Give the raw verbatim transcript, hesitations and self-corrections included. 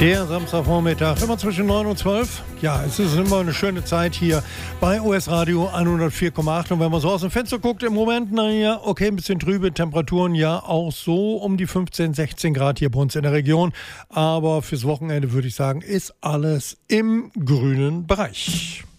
Der Samstagvormittag, immer zwischen neun und zwölf. Ja, es ist immer eine schöne Zeit hier bei O S Radio hundertvier Komma acht. Und wenn man so aus dem Fenster guckt, im Moment, naja, okay, ein bisschen trübe Temperaturen, ja auch so um die fünfzehn, sechzehn Grad hier bei uns in der Region. Aber fürs Wochenende würde ich sagen, ist alles im grünen Bereich.